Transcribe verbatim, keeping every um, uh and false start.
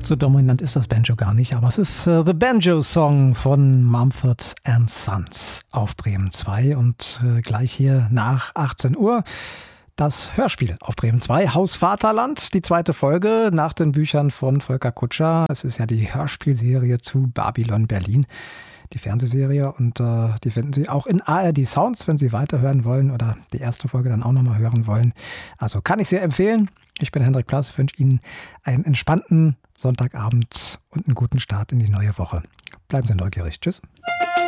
So dominant ist das Banjo gar nicht, aber es ist äh, The Banjo Song von Mumford and Sons auf Bremen zwei und äh, gleich hier nach achtzehn Uhr das Hörspiel auf Bremen zwei, Haus Vaterland, die zweite Folge nach den Büchern von Volker Kutscher. Es ist ja die Hörspielserie zu Babylon Berlin, die Fernsehserie, und äh, die finden Sie auch in A R D Sounds, wenn Sie weiterhören wollen oder die erste Folge dann auch nochmal hören wollen. Also kann ich sehr empfehlen. Ich bin Hendrik Plass, wünsche Ihnen einen entspannten Sonntagabend und einen guten Start in die neue Woche. Bleiben Sie neugierig. Tschüss.